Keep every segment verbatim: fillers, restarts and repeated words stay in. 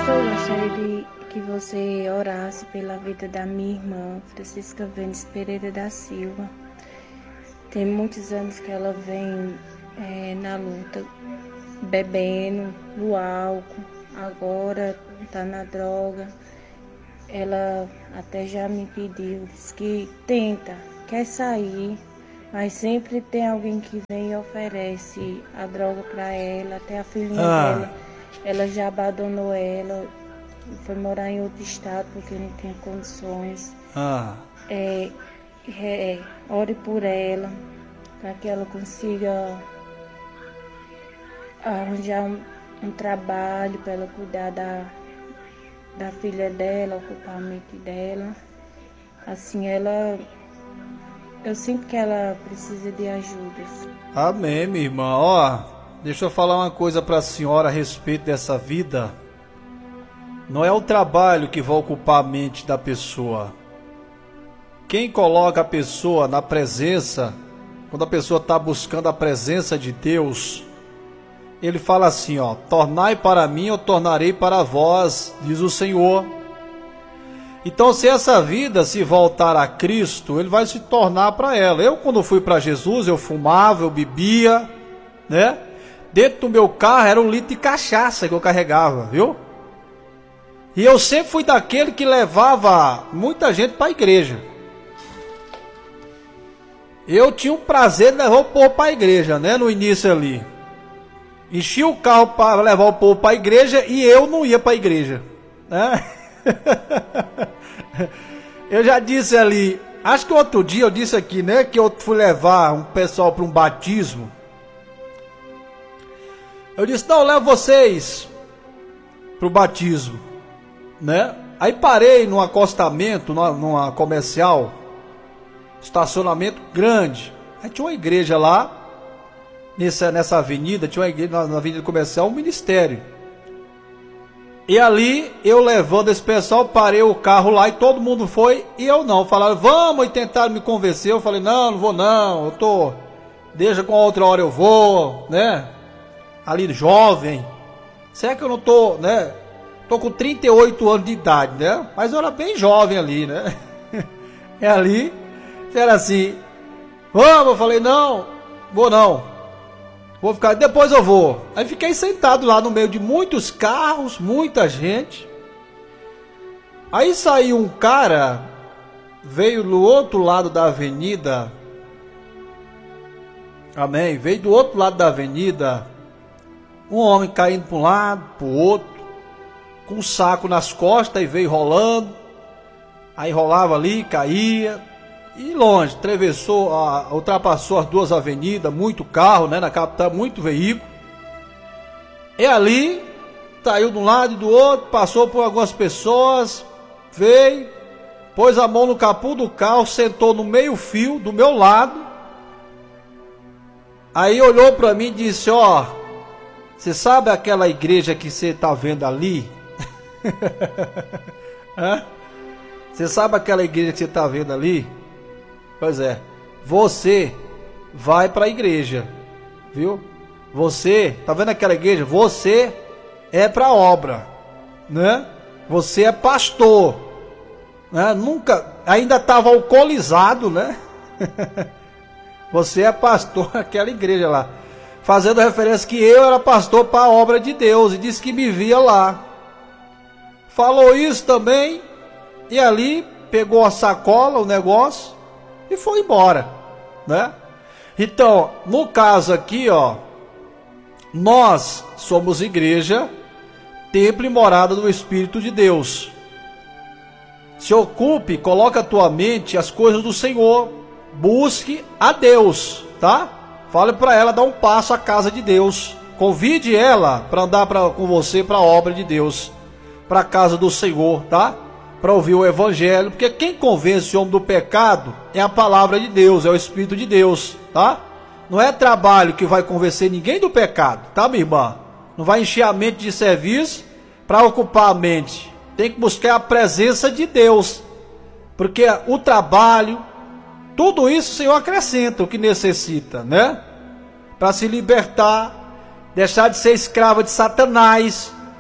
Pastor, eu gostaria de que você orasse pela vida da minha irmã, Francisca Vênis Pereira da Silva. Tem muitos anos que ela vem é, na luta, bebendo, no álcool, agora está na droga. Ela até já me pediu, disse que tenta, quer sair, mas sempre tem alguém que vem e oferece a droga para ela, até a filhinha ah. dela, ela já abandonou ela, foi morar em outro estado porque não tinha condições. Ah. É, é, ore por ela, para que ela consiga arranjar um, um trabalho para ela cuidar da, da filha dela, ocupar a mente dela. Assim, ela... Eu sinto que ela precisa de ajuda. Amém, minha irmã. Ó, deixa eu falar uma coisa para a senhora a respeito dessa vida. Não é o trabalho que vai ocupar a mente da pessoa. Quem coloca a pessoa na presença, quando a pessoa está buscando a presença de Deus, ele fala assim, ó: tornai para mim, eu tornarei para vós, diz o Senhor. Então, se essa vida se voltar a Cristo, ele vai se tornar para ela. Eu, quando fui para Jesus, eu fumava, eu bebia, né? Dentro do meu carro era um litro de cachaça que eu carregava, viu? E eu sempre fui daquele que levava muita gente para a igreja. Eu tinha o prazer de levar o povo para a igreja, né? No início ali. Enchia o carro para levar o povo para a igreja e eu não ia para a igreja, né? Eu já disse ali, acho que outro dia eu disse aqui, né, que eu fui levar um pessoal para um batismo. Eu disse, não, eu levo vocês para o batismo, né? Aí parei num acostamento, numa, numa comercial, estacionamento grande. Aí tinha uma igreja lá, nessa, nessa avenida, tinha uma igreja na, na avenida comercial, um ministério. E ali, eu levando esse pessoal, parei o carro lá e todo mundo foi, e eu não. Falaram, vamos, e tentaram me convencer. Eu falei, não, não vou não, eu tô, deixa com a outra hora eu vou, né? Ali, jovem. Será que eu não tô, né? Tô com trinta e oito anos de idade, né? Mas eu era bem jovem ali, né? E ali, era assim, vamos, eu falei, não, vou não. Vou ficar, depois eu vou. Aí fiquei sentado lá no meio de muitos carros, muita gente. Aí saiu um cara, veio do outro lado da avenida. Amém? Veio do outro lado da avenida. Um homem caindo para um lado, para o outro, com um saco nas costas e veio rolando. Aí rolava ali, caía. E longe, atravessou, a, ultrapassou as duas avenidas, muito carro, né, na capital, muito veículo. E ali, saiu de um lado e do outro, passou por algumas pessoas, veio, pôs a mão no capô do carro, sentou no meio fio, do meu lado. Aí olhou para mim e disse, ó, você sabe aquela igreja que você está vendo ali? Hã? Você sabe aquela igreja que você está vendo ali? Pois é, você vai para a igreja, viu? Você, tá vendo aquela igreja? Você é para a obra, né? Você é pastor, né? Nunca, ainda estava alcoolizado, né? Você é pastor naquela igreja lá, fazendo referência que eu era pastor para a obra de Deus e disse que me via lá. Falou isso também e ali pegou a sacola, o negócio, e foi embora, né? Então, no caso aqui, ó, nós somos igreja, templo e morada do Espírito de Deus. Se ocupe, coloque a tua mente as coisas do Senhor, busque a Deus, tá? Fale para ela dar um passo à casa de Deus, convide ela para andar pra, com você para a obra de Deus, para a casa do Senhor, tá? Para ouvir o evangelho, porque quem convence o homem do pecado é a palavra de Deus, é o Espírito de Deus, tá? Não é trabalho que vai convencer ninguém do pecado, tá, minha irmã? Não vai encher a mente de serviço para ocupar a mente. Tem que buscar a presença de Deus, porque o trabalho, tudo isso o Senhor acrescenta o que necessita, né? Para se libertar, deixar de ser escrava de Satanás,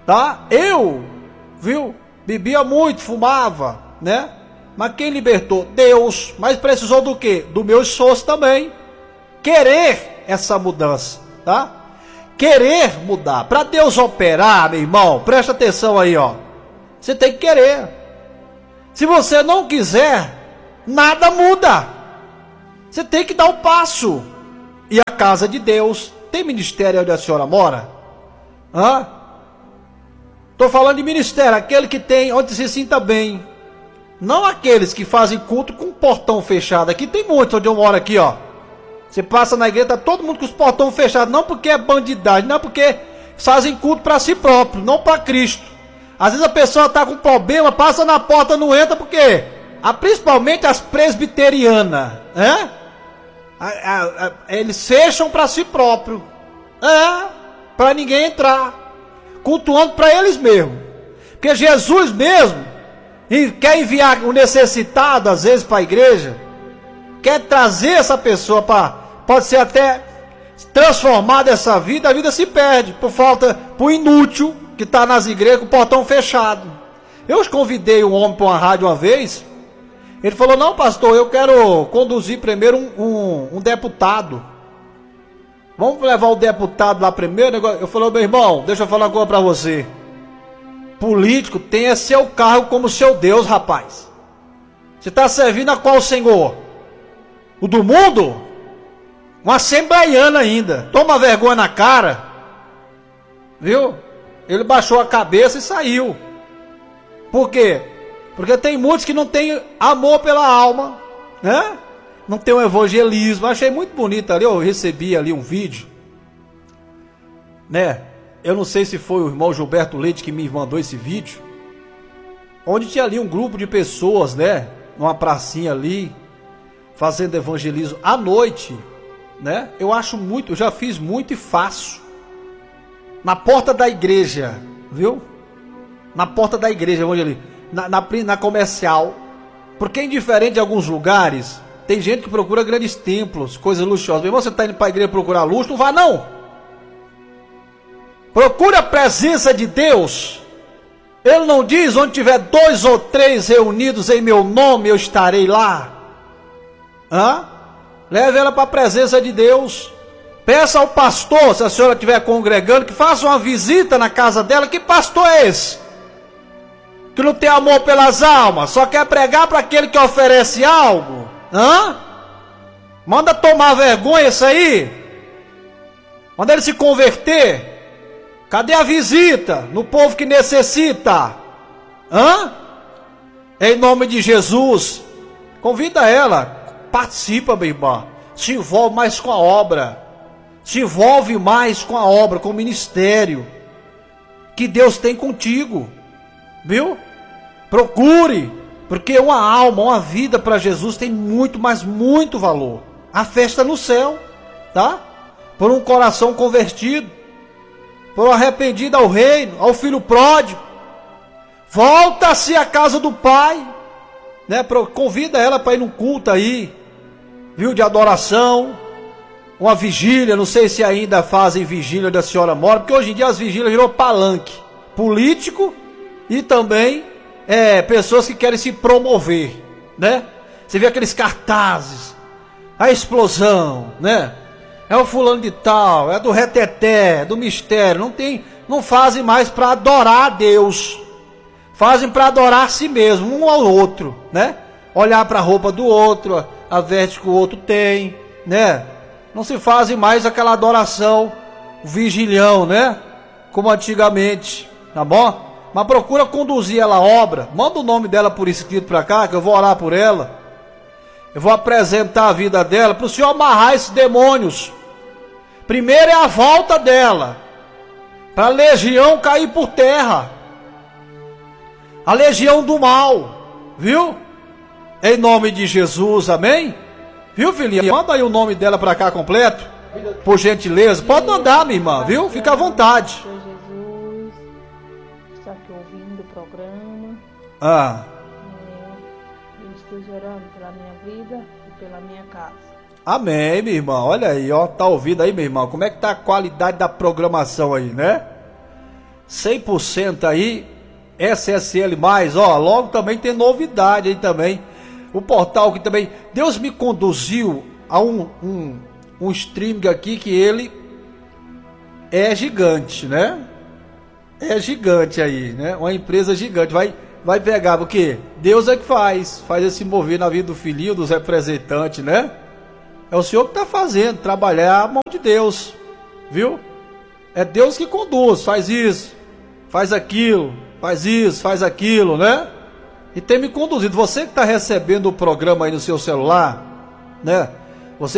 tá? Eu, viu? Bebia muito, fumava, né? Mas quem libertou? Deus. Mas precisou do quê? Do meu esforço também. Querer essa mudança, tá? Querer mudar. Para Deus operar, meu irmão, presta atenção aí, ó. Você tem que querer. Se você não quiser, nada muda. Você tem que dar o passo. E a casa de Deus, tem ministério onde a senhora mora? Hã? Estou falando de ministério, aquele que tem onde se sinta bem. Não aqueles que fazem culto com portão fechado. Aqui tem muitos onde eu moro aqui, ó. Você passa na igreja, tá todo mundo com os portões fechados. Não porque é bandidagem, não porque fazem culto para si próprio, não para Cristo. Às vezes a pessoa está com problema, passa na porta, não entra, porque ah, principalmente as presbiterianas, né? Ah, ah, ah, eles fecham para si próprio, é, para ninguém entrar, cultuando para eles mesmos. Porque Jesus mesmo quer enviar o necessitado, às vezes, para a igreja, quer trazer essa pessoa para, pode ser até transformar essa vida, a vida se perde, por falta, por inútil, que está nas igrejas com o portão fechado. Eu convidei um homem para uma rádio uma vez, ele falou, não pastor, eu quero conduzir primeiro um, um, um deputado, vamos levar o deputado lá primeiro. Eu falei, meu irmão, deixa eu falar uma coisa para você, político tenha seu cargo como seu Deus, rapaz. Você está servindo a qual Senhor? O do mundo? Um assembleiano ainda. Toma vergonha na cara. Viu? Ele baixou a cabeça e saiu. Por quê? Porque tem muitos que não têm amor pela alma, né? Não tem um evangelismo. Achei muito bonito ali, eu recebi ali um vídeo, né? Eu não sei se foi o irmão Gilberto Leite que me mandou esse vídeo, onde tinha ali um grupo de pessoas, né? Numa pracinha ali, fazendo evangelismo à noite, né? Eu acho muito, eu já fiz muito e faço. Na porta da igreja, viu? Na porta da igreja, evangelismo. Na, na, na comercial. Porque é indiferente de alguns lugares, tem gente que procura grandes templos, coisas luxuosas. Meu irmão, você está indo para a igreja procurar luxo? Não vá não. Procure a presença de Deus. Ele não diz, onde tiver dois ou três reunidos em meu nome, eu estarei lá. Hã? Leve ela para a presença de Deus. Peça ao pastor, se a senhora estiver congregando, que faça uma visita na casa dela. Que pastor é esse? Que não tem amor pelas almas, só quer pregar para aquele que oferece algo. Hã? Manda tomar vergonha isso aí. Manda ele se converter. Cadê a visita no povo que necessita? Hã? Em nome de Jesus, convida ela, participa, minha irmã, se envolve mais com a obra, se envolve mais com a obra, com o ministério que Deus tem contigo, viu? Procure, porque uma alma, uma vida para Jesus tem muito, mas muito valor. A festa no céu, tá? Por um coração convertido, por um arrependido ao reino, ao filho pródigo. Volta-se à casa do Pai, né? Convida ela para ir num culto aí, viu, de adoração, uma vigília. Não sei se ainda fazem vigília da senhora mora, porque hoje em dia as vigílias virou palanque político e também é, pessoas que querem se promover, né? Você vê aqueles cartazes, a explosão, né? É o fulano de tal, é do reteté, é do mistério. Não tem, não fazem mais para adorar a Deus, fazem para adorar a si mesmo, um ao outro, né? Olhar para a roupa do outro, a, a veste que o outro tem, né? Não se fazem mais aquela adoração vigilhão, né? Como antigamente, tá bom? Mas procura conduzir ela à obra. Manda o nome dela por escrito para cá, que eu vou orar por ela. Eu vou apresentar a vida dela para o Senhor amarrar esses demônios. Primeiro é a volta dela, para a legião cair por terra, a legião do mal, viu? Em nome de Jesus, amém? Viu, filhinha? Manda aí o nome dela para cá completo, por gentileza. Pode mandar, minha irmã, viu? Fica à vontade. Senhor Jesus, está aqui ouvindo o programa. Ah. É, eu estou orando pela minha vida e pela minha casa. Amém, minha irmã. Olha aí, ó, tá ouvindo aí, minha irmã? Como é que tá a qualidade da programação aí, né? cem por cento aí, S S L mais, ó, logo também tem novidade aí também. O portal que também, Deus me conduziu a um, um, um streaming aqui que ele é gigante, né? É gigante aí, né? Uma empresa gigante, vai, vai pegar, porque Deus é que faz, faz esse mover na vida do filhinho, dos representantes, né? É o Senhor que está fazendo, trabalhar a mão de Deus, viu? É Deus que conduz, faz isso, faz aquilo, faz isso, faz aquilo, né? E tem me conduzido. Você que está recebendo o programa aí no seu celular, né?